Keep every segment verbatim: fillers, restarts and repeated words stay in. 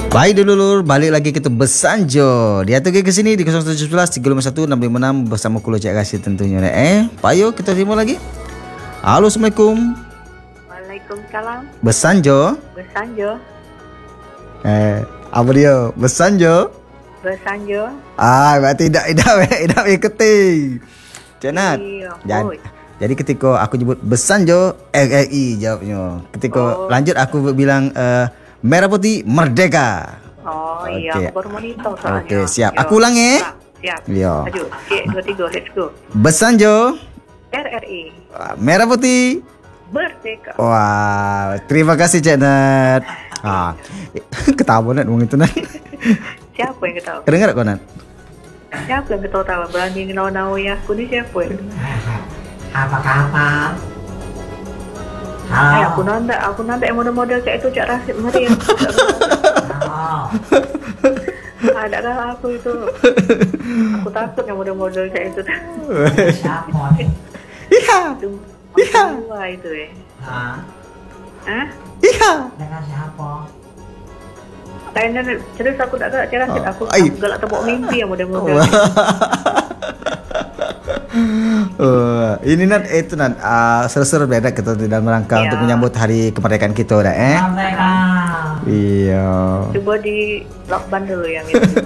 Baik dulu lur, balik lagi kita Besanjo. Dia tuh ke sini di nol satu satu satu tiga lima satu enam lima enam bersama Kulo Cak Kasih tentunya. Eh, payo kita terima lagi. Halo, Assalamualaikum. Waalaikumsalam. Besanjo. Besanjo. Eh, apa dia? Besanjo. Besanjo. Ah, berarti tidak tidak tidak ikuti. Cenat. Iya, Jadi, oi. jadi ketika aku nyebut Besanjo, R R I jawabnya. Ketika Oh. lanjut aku bilang eh, merah putih merdeka. Oh iya, Oke. aku baru monitor soalnya. Oke, siap. Yo, Aku ulang ya. Siap. siap. Yo. Maju. Oke, dua tiga, let's go. Besanjo, R R I. merah putih. Merdeka. Wah, terima kasih Cik Nat. Ah, ketawa Nat ngomong itu Nat. Siapa yang ketawa? Kedengar kok Nat? Siapa yang ketawa-tawa? Berani ngenau-nau ya aku ini siapa ya? Apa kabar? Eh, Halo. aku nanda, aku nanda yang model-model cak itu cak Rasid Mariam. Halo. Ada kan aku itu. Aku takut yang model-model cak itu. Siapa nih? Iya, Itu Iya. dua itu ya. Hah? Hah? iya. Dengan siapa? Kayaknya serius aku tak tahu cak Rasid. Aku, Ai. aku galak tebak mimpi yang model-model. Uh, ini Nat, itu Nat, uh, seru-seru beda kita dalam rangka Iya. untuk menyambut hari kemerdekaan kita dah eh. Merdeka. Iya. Coba di lockdown dulu yang itu.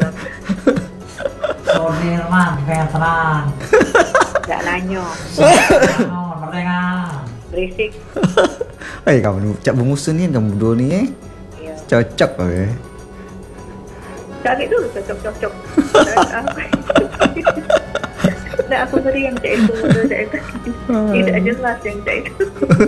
Sudirman Veteran. Gak nanya. Soekarno Merdeka. Berisik. Eh kamu cak bumusun ni kamu dua ni eh. Iya. Cocok eh. Cari dulu cocok-cocok. Nah, aku ngeri yang cak itu, model cak itu. Tidak jelas yang cak itu.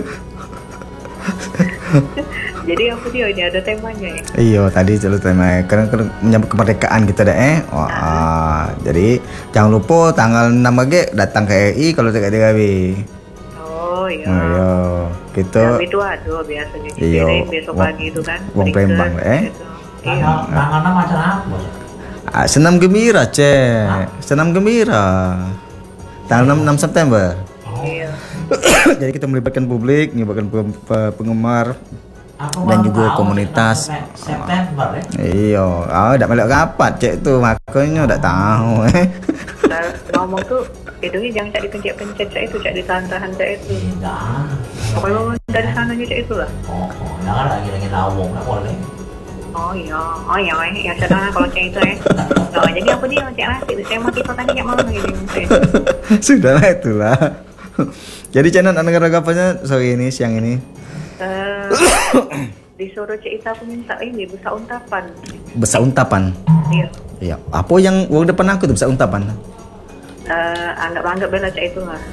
Jadi aku dia ini ada temanya ya. Iya tadi selalu tema karena karena menyambut kemerdekaan kita dah eh. Wah, ah. Jadi jangan lupa tanggal enam lagi datang ke R I kalau tak ada gawe. Oh iya. Oh, iya. Kita Yang itu ada biasanya. Iya. Kirain besok Wong- pagi itu kan. wong Berikan, Palembang, eh. gitu. Iya. Tanggal tanggal enam macam apa? ah, senam gembira, Cek. Senam gembira. Tanggal enam September. Iya. Jadi kita melibatkan publik, melibatkan pe- pe- penggemar. Aku Dan baru juga tahu komunitas. Sep- September ya. Iya, ah dak melok rapat cek tu makanya dak tahu eh. Nah, ngomong tuh hidungnya jangan cak dipencet-pencet cak itu, cak ditahan-tahan cak itu. Tidak. Pokoknya dari sananya cak itu lah. Oh, oh, jangan lagi lagi nawung, nggak boleh. Oh iya, oh iya, eh. Ya sudah kalau cak itu eh. Oh, jadi aku dia cak nasi, saya mau kita tanya cak mana gitu. Sudahlah itulah. Jadi channel anak ragapanya sore ini siang ini. Eh, disuruh cak itu aku minta ini busa untapan. Besar untapan. Iya. Iya. Apa yang uang depan aku tuh besar untapan? Eh, anggap-anggap bela cak itu lah.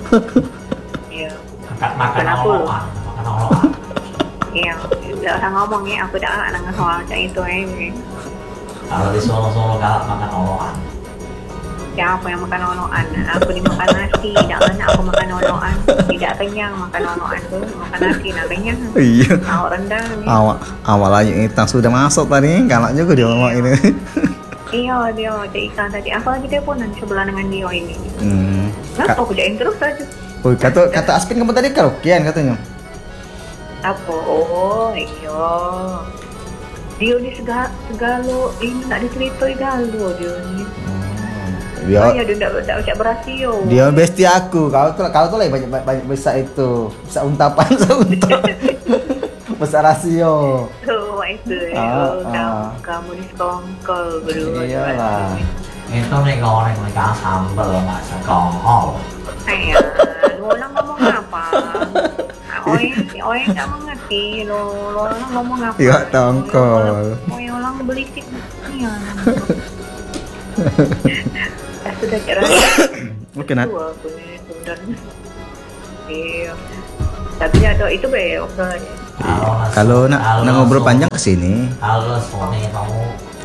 Iya. Makan makan Kenapa? olokan, makan olokan. Iya. Udah orang ngomong ya, aku dah anak soal cak itu eh. Kalau di Solo-Solo galak makan olokan. Siapa yang makan onoan? Aku dimakan nasi, jangan aku makan onoan. Tidak kenyang makan onoan tuh, makan nasi nak kenyang. Iya. Awak rendah ni. Awak awalnya itu sudah masuk tadi, galak juga dia ngomong ini. Iya dia cak ikan tadi. Apa lagi teleponan sebelah dengan dia ini? Hmm. Kenapa Ka- aku jain terus saja? oh, kata kata Aspin kamu tadi karaokean katanya. Apa? Oh iya. Dia ni segala segala ini nak diceritai galo dia ni. Dia Oh ya dia tak tak cak berasio. dia bestie aku. Kau tuh kau tuh lagi banyak banyak besar itu. Besar untapan, besar untap. Besar rasio. Oh itu ya. Ah, Oh, ah. kamu kamu ni sekongkol berdua. Iyalah. Itu nih goreng mereka sambal nggak sekongkol. Ayah, lu orang ngomong apa? Oi, oi nggak mengerti. Lo, lo orang ngomong apa? Iya, tongkol. Oi orang belisik. Iya. Eh, sudah cerah. Oke, Nat. Dua aku ni sebenarnya. Iya. Tapi ada itu be obrolannya. Kalau nak nak ngobrol panjang ke sini. Kalau Sony kamu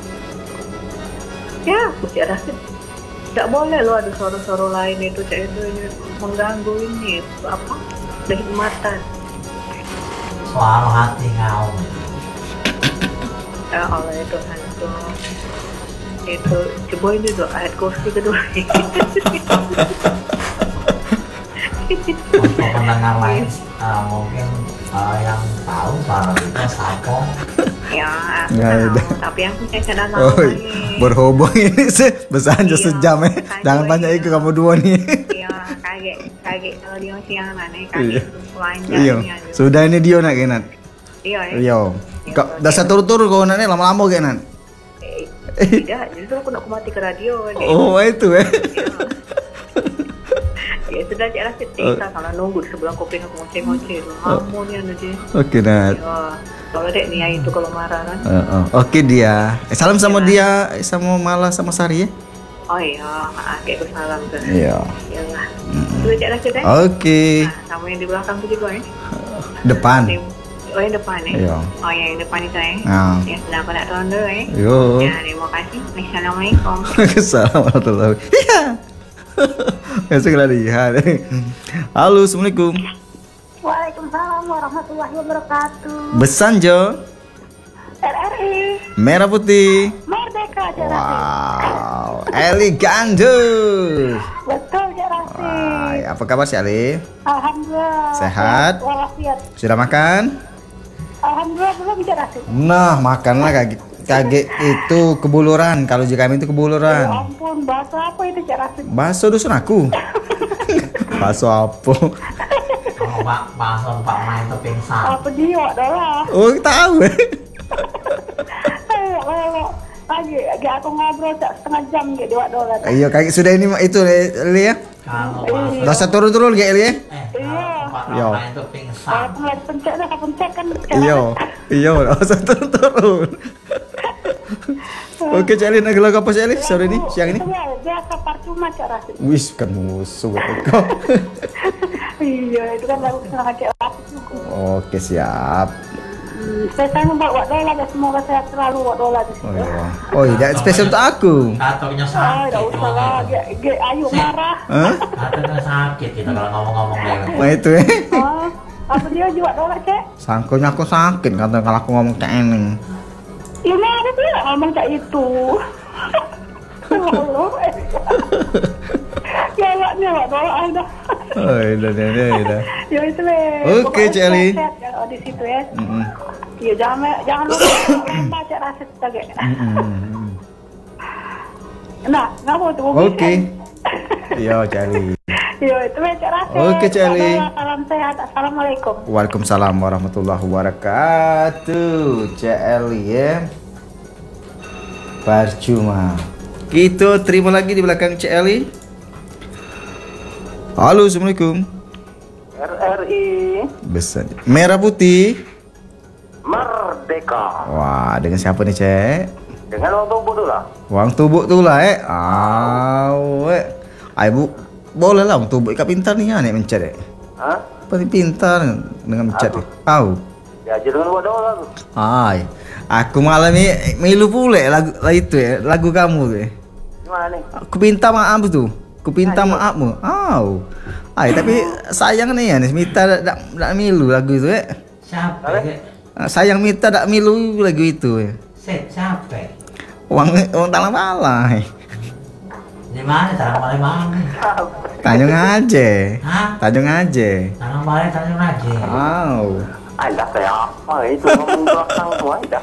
Ya, aku cak rasa tak boleh lo ada suara-suara lain itu cak itu ini mengganggu ini apa? Kehidmatan. suara hati kau. Ya Allah ya Tuhan itu itu coba ini doa ayat kursi kedua. Untuk pendengar lain uh, mungkin uh, yang tahu suara kita Sapo Ya, aku Ya, tahu. udah. Tapi aku saya kadang Oh, lagi. berhubung ini sih Besanjo Iya, sejam eh. kan Jangan gue banyak iya. ikut kamu dua nih. Iya, kaget, kaget kalau dia masih yang mana, Iya. kaget Iya. pelanjanya. Sudah ini dia nak kenat. Iya, ya. Iya. Kau dah satu turun kau nak ni lama-lama kenat. Eh, Tidak, justru aku nak mati ke radio. Dek. Oh, itu eh. Ya sudah, Cik Rasid. Oh. Kita kalau nunggu di sebelah kopi aku ngoceh-ngoceh tu. Lama ni anu je. Okey Nat. Ya, kalau dek ni itu kalau marah kan. Uh, uh. Okey dia. Eh, salam sama dia, eh, sama Mala sama Sari ya. Oh iya, ah, kayak bersalam tu. Iya. Yalah. Sudah Cik Rasid eh? Okey. Nah, sama yang di belakang tu juga eh. Depan. Oh yang depan eh? Iya. Oh yang depan itu eh? Ah. Ya sudah aku nak ronda eh. Yo. Ya, terima kasih. Assalamualaikum. Assalamualaikum warahmatullahi wabarakatuh. Iya. Besok kena lihat. Halo, Assalamualaikum. Waalaikumsalam warahmatullahi wabarakatuh. Besanjo. R R I Merah putih. Merdeka Cik Rasid. Wow, Eli Gandul. Betul Cik Rasid. Hai, apa kabar si Ali? Alhamdulillah. Sehat? Walafiat. Sudah makan? Alhamdulillah belum Cik Rasid. Nah, makanlah kaget. Kaget itu kebuluran. Kalau di kami itu Ya kebuluran. ampun, bahasa apa itu Cik Rasid? Bakso dusun aku. Bakso apa? Kalau Pak Bakso Pak main itu pingsan. Apa dia adalah? Oh, tahu. eh. Kalau lagi, lagi aku ngobrol tak setengah jam gitu dua dolar. Iya, kaget sudah ini itu Eli ya. Kalau Bakso Dosa turun-turun kayak Eli ya. eh kalau Pak Iya. main itu pingsan. Kalau mulai pencet dah, pencet kan. Iya, iya, dosa turun-turun. Oke, Cik Ali, nak lagu apa Cik Ali? Sore ini, siang ini? Itu ya, biasa percuma Cik Rasid. Wis, kan musuh kau. Iya, itu kan lagu kesenangan Cik Rasid. Oke, siap. Hmm, Saya sayang buat wak dolar dan semoga saya selalu wak dolar di Oh situ. iya. Oh iya, spesial untuk aku. Katonya Ah, sakit. tidak usah lah. Ge, ge, ayo marah. Hah? Katonya sakit kita kalau ngomong-ngomong lewat. Nah itu eh. Ah, apa dia jual dolar Cik? Sangkonya aku sakit kata kalau aku ngomong kayak ini. Ini ada tidak ngomong kayak itu. Allah. Ya lah, ni wak dolar ada. Oh iya, iya, iya, iya. Ya itu le. Oke, Cik Ali. Oh, di situ ya. Mm-mm. Ya jangan jangan lupa lomba Cik Rasid tadi. Mm-mm. Nah, ngapa tu? Oke. Iya, Cik Ali. Ya itu le Cik Rasid. Oke, Cik Ali. Salam sehat. Assalamualaikum. Waalaikumsalam warahmatullahi wabarakatuh. Cik Ali ya. Percuma. Kita terima lagi di belakang Cik Ali. Halo, Assalamualaikum. R R I Besar. Merah putih. Merdeka. Wah, dengan siapa nih, Cek? Dengan orang tubuh tu lah. Wang tubuk tu lah, eh. Aw, eh. Ay, bu, boleh lah, wang tubuk ikat pintar ni, ya, nek mencet, eh. Hah? Paling pintar dengan mencet, eh. Tahu? Ya je dengan buat dolar tu. Ay, aku malam ni milu pula lagu lah itu, eh. Lagu kamu tu, eh. Gimana ni? Aku minta maaf tu. Aku minta maafmu. Aw. Ay, tapi sayang ni, ya, ni. Mita dak, dak, dak milu lagu tu, eh. Siapa? Ge? Ah, sayang Mita dak milu lagu itu, eh. Set siapa? Wang, wang talang balai. Di mana tanam balai mana? Tanjung aja. Hah? Tanjung aja. Tanam balai tanam aja. Aw. Alah saya apa itu ngomong belakang tu dah.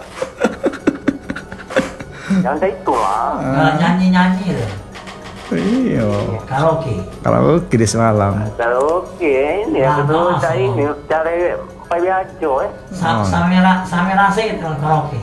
Jangan saya itulah. Kalau nyanyi-nyanyi deh. Iya. Karaoke. Kalau oke di semalam. Kalau okey ni Nah, aku tu nah, cari so. ni cari pai biajo eh. Sa Oh. Samira Samira set kalau karaoke.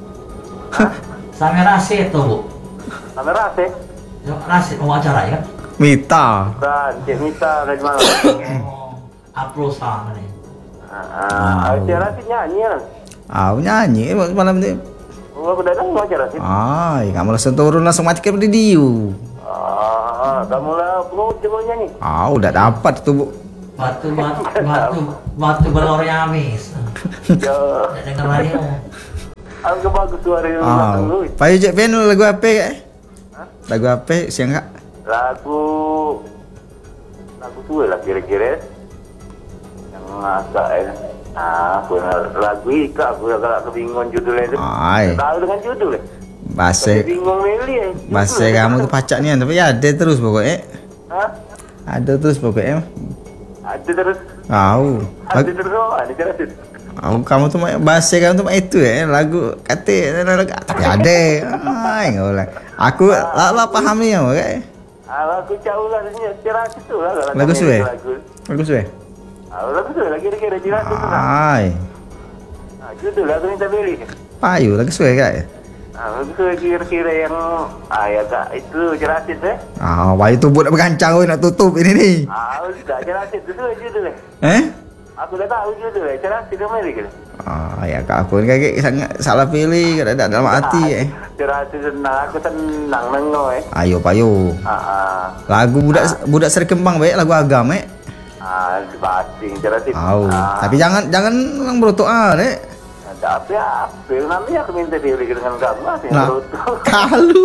Samira set tu bu. Sampai rasa. Yo rasit mau acara ya kan? Mita. Dan cik Mita dari mana? Oh, upload sama nih. Ah, cik Rasid nyanyi kan. Ah, nyanyi malam ni. Oh, aku datang mau cik Rasid. Ay, kamu langsung turun langsung mati ke diu. Ah, kamu lah perlu jangan nyanyi. Ah, udah dapat tu, Bu. Batu batu batu batu belori amis. Ya, Udah dengar radio. aku bagus suara yang Ah. dulu. Payu Jack Ben lagu apa eh? Lagu apa siang kak? Lagu lagu tua lah kira-kira yang agak eh. Ah, aku nak lagu Ika aku agak kebingungan judulnya tu. Ay, Tahu dengan judul eh. bahasa Bingung Meli eh. bahasa kamu tu pacak ni, tapi ada terus pokoknya. Hah? Ada terus pokoknya. Ada terus. Tahu. Ada terus. Oh, ada terus. Aku kamu tuh mah bahasa kamu tuh mah itu ya lagu kate tapi ada. Ay, enggak boleh. Aku lah, lah paham nih ya, oke. Ah, lagu jauh lah jelas itu lah. Lagu suwe. Lagu suwe. Ah, lagu suwe lagi kira jelas itu. Ay. Ah, judul lagu minta beli. Payu lagu suwe kak. Ah, lagu suwe kira-kira yang ah ya kak itu jelas itu ya. Ah, wah itu buat bergancang oi nak tutup ini nih. Ah, sudah jelas itu judulnya. Eh? Aku dah tahu judulnya, jelas itu mana gitu. Ah, ya kak aku ini kayak sangat salah pilih, kada ada dalam hati eh. Jelas itu senang, aku senang nengo eh. Ayo payu. Ah, ah. Lagu budak budak seri kembang baik lagu agama eh. Ah, basing jelas itu. Tahu. Ah. Tapi jangan jangan orang berotoan eh. Tapi apa namanya aku minta diri dengan kamu masih Nah, berutuh. kalu.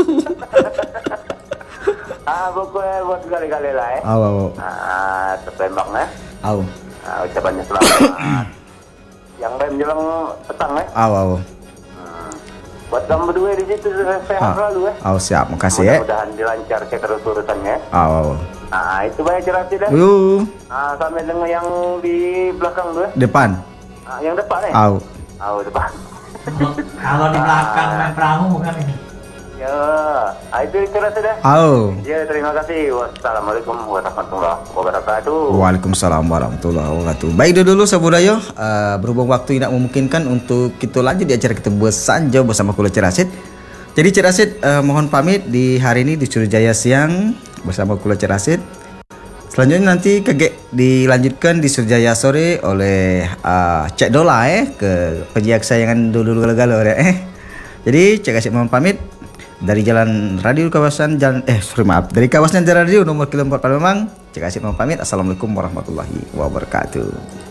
Ah, pokoknya buat kali-kali lah eh. Aw aw. Ah, tepembak eh. Aw. Ah, ucapannya selamat. Yang rem jelang petang eh. Aw aw. Hmm. Buat kamu berdua di situ sehat selalu eh. Aw siap, makasih ya. Mudah-mudahan dilancarkan terus urusannya. Aw aw. Ah, itu banyak cerah tidak? Yuk, Ah, sampai dengan yang di belakang dulu eh. depan. Ah, yang depan eh. Aw. Ah, depan. Kalau di belakang main perahu bukan ini. Ya, ah, itu cerah sudah. Aw. Ya, terima kasih. Wassalamualaikum warahmatullahi wabarakatuh. Waalaikumsalam warahmatullahi wabarakatuh. Baik dulu sabudayo, uh, berhubung waktu tidak memungkinkan untuk kita lanjut di acara kita Besanjo bersama Kula Cerasit. Jadi Cerasit uh, mohon pamit di hari ini di Surjaya Siang bersama Kula Cerasit. Selanjutnya nanti kegek dilanjutkan di Surjaya Sore oleh uh, Cek Dola eh ke penyiar kesayangan dulu galau-galau eh. Jadi Cek Asyik mohon pamit dari jalan radio kawasan jalan eh sorry maaf dari kawasan jalan radio nomor kilo empat Palembang. Cek Asyik mohon pamit. Assalamualaikum warahmatullahi wabarakatuh.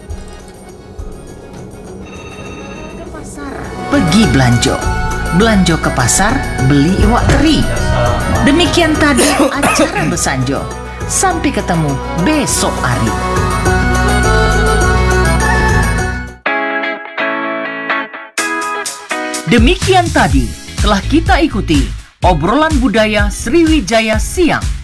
Ke pasar pergi belanjo, belanjo ke pasar beli iwak teri. Demikian tadi acara Besanjo. Sampai ketemu besok hari. Demikian tadi telah kita ikuti obrolan budaya Sriwijaya Siang